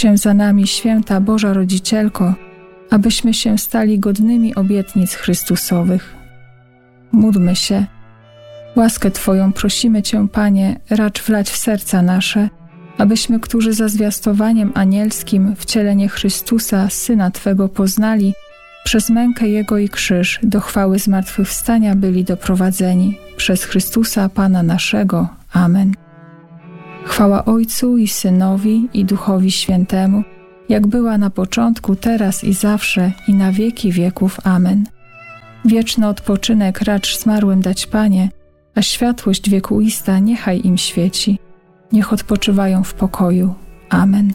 się za nami, święta Boża Rodzicielko, abyśmy się stali godnymi obietnic Chrystusowych. Módlmy się. Łaskę Twoją prosimy Cię, Panie, racz wlać w serca nasze, abyśmy, którzy za zwiastowaniem anielskim wcielenie Chrystusa, Syna Twego, poznali, przez mękę Jego i krzyż do chwały zmartwychwstania byli doprowadzeni. Przez Chrystusa Pana naszego. Amen. Chwała Ojcu i Synowi i Duchowi Świętemu, jak była na początku, teraz i zawsze, i na wieki wieków. Amen. Wieczny odpoczynek racz zmarłym dać, Panie, a światłość wiekuista niechaj im świeci. Niech odpoczywają w pokoju. Amen.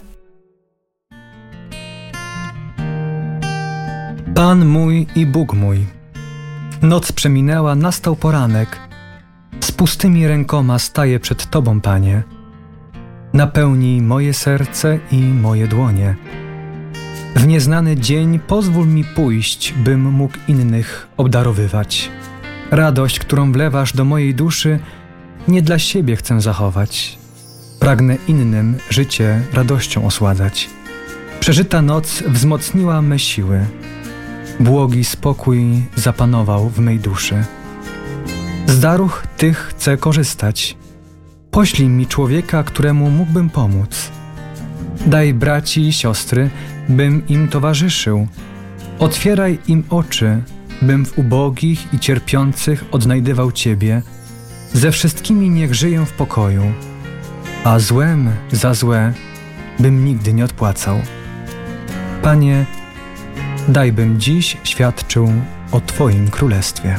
Pan mój i Bóg mój. Noc przeminęła, nastał poranek. Z pustymi rękoma staję przed Tobą, Panie. Napełnij moje serce i moje dłonie. W nieznany dzień pozwól mi pójść, bym mógł innych obdarowywać. Radość, którą wlewasz do mojej duszy, nie dla siebie chcę zachować. Pragnę innym życie radością osładzać. Przeżyta noc wzmocniła me siły. Błogi spokój zapanował w mej duszy. Z darów tych chcę korzystać. Poślij mi człowieka, któremu mógłbym pomóc. Daj braci i siostry, bym im towarzyszył. Otwieraj im oczy, bym w ubogich i cierpiących odnajdywał Ciebie. Ze wszystkimi niech żyję w pokoju, a złem za złe bym nigdy nie odpłacał. Panie, daj bym dziś świadczył o Twoim królestwie.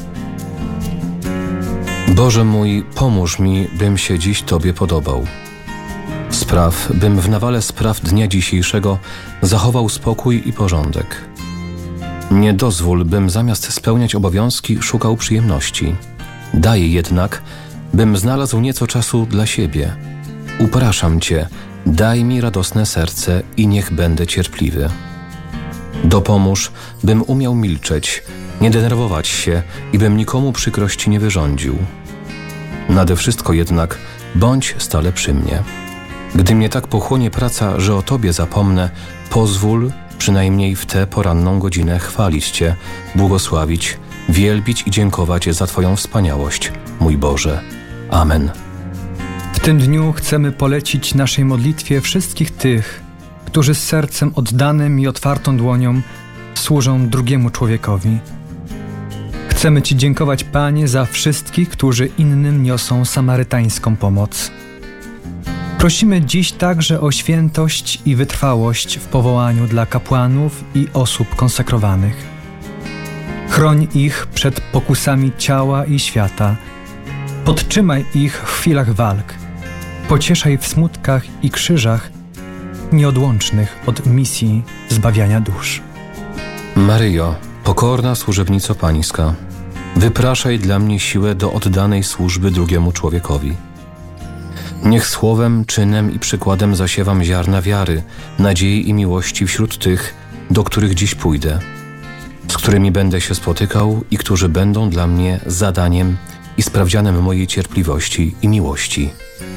Boże mój, pomóż mi, bym się dziś Tobie podobał. Spraw, bym w nawale spraw dnia dzisiejszego zachował spokój i porządek. Nie dozwól, bym zamiast spełniać obowiązki szukał przyjemności. Daj jednak, bym znalazł nieco czasu dla siebie. Upraszam Cię, daj mi radosne serce i niech będę cierpliwy. Dopomóż, bym umiał milczeć, nie denerwować się i bym nikomu przykrości nie wyrządził. Nade wszystko jednak bądź stale przy mnie. Gdy mnie tak pochłonie praca, że o Tobie zapomnę, pozwól przynajmniej w tę poranną godzinę chwalić Cię, błogosławić, wielbić i dziękować za Twoją wspaniałość, mój Boże. Amen. W tym dniu chcemy polecić naszej modlitwie wszystkich tych, którzy z sercem oddanym i otwartą dłonią służą drugiemu człowiekowi. Chcemy Ci dziękować, Panie, za wszystkich, którzy innym niosą samarytańską pomoc. Prosimy dziś także o świętość i wytrwałość w powołaniu dla kapłanów i osób konsekrowanych. Chroń ich przed pokusami ciała i świata. Podtrzymaj ich w chwilach walk. Pocieszaj w smutkach i krzyżach nieodłącznych od misji zbawiania dusz. Maryjo, pokorna służebnico Pańska, wypraszaj dla mnie siłę do oddanej służby drugiemu człowiekowi. Niech słowem, czynem i przykładem zasiewam ziarna wiary, nadziei i miłości wśród tych, do których dziś pójdę, z którymi będę się spotykał i którzy będą dla mnie zadaniem i sprawdzianem mojej cierpliwości i miłości.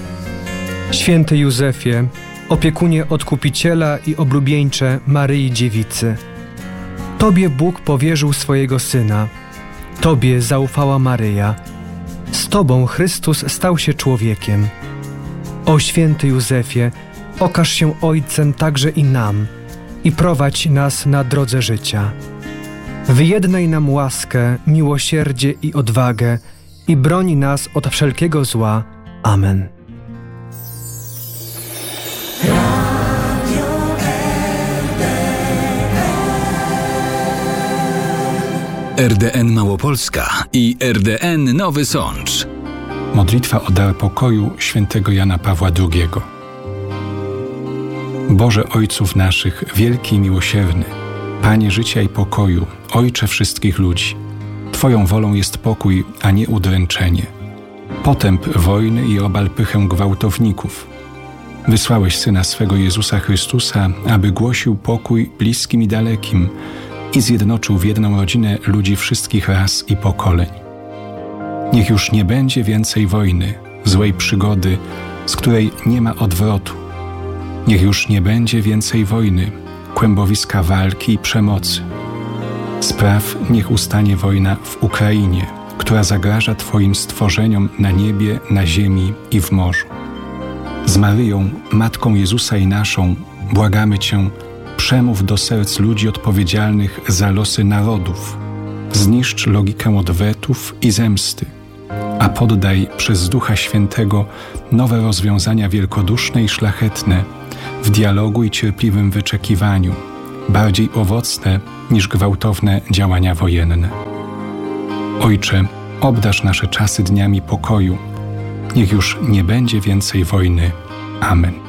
Święty Józefie, opiekunie Odkupiciela i oblubieńcze Maryi Dziewicy, Tobie Bóg powierzył swojego Syna, Tobie zaufała Maryja, z Tobą Chrystus stał się człowiekiem. O święty Józefie, okaż się Ojcem także i nam i prowadź nas na drodze życia. Wyjednaj nam łaskę, miłosierdzie i odwagę i broni nas od wszelkiego zła. Amen. RDN Małopolska i RDN Nowy Sącz. Modlitwa o dar pokoju świętego Jana Pawła II. Boże Ojców naszych, wielki i miłosierny, Panie życia i pokoju, Ojcze wszystkich ludzi, Twoją wolą jest pokój, a nie udręczenie, potęp wojny i obal pychę gwałtowników. Wysłałeś Syna swego Jezusa Chrystusa, aby głosił pokój bliskim i dalekim i zjednoczył w jedną rodzinę ludzi wszystkich ras i pokoleń. Niech już nie będzie więcej wojny, złej przygody, z której nie ma odwrotu. Niech już nie będzie więcej wojny, kłębowiska walki i przemocy. Spraw, niech ustanie wojna w Ukrainie, która zagraża Twoim stworzeniom na niebie, na ziemi i w morzu. Z Maryją, Matką Jezusa i naszą, błagamy Cię, przemów do serc ludzi odpowiedzialnych za losy narodów. Zniszcz logikę odwetów i zemsty, a poddaj przez Ducha Świętego nowe rozwiązania wielkoduszne i szlachetne w dialogu i cierpliwym wyczekiwaniu, bardziej owocne niż gwałtowne działania wojenne. Ojcze, obdarz nasze czasy dniami pokoju. Niech już nie będzie więcej wojny. Amen.